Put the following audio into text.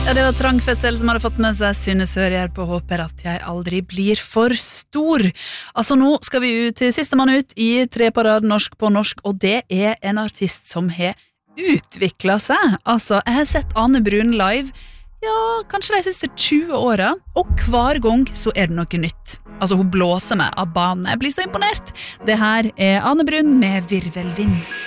Ja, det var Trangfessel som hadde fått med seg Synne Sørgjerd på Håper at jeg aldri blir for stor. Altså nå skal vi ut til siste mann ut i 3 på rad norsk på norsk, og det er en artist som har utviklet seg. Altså, jeg har sett Ane Brun live, ja, kanskje de siste 20 årene, og hver gang så er det noe nytt. Altså, hun blåser meg av banen. Jeg blir så imponert. Det her er Ane Brun med Virvelvind.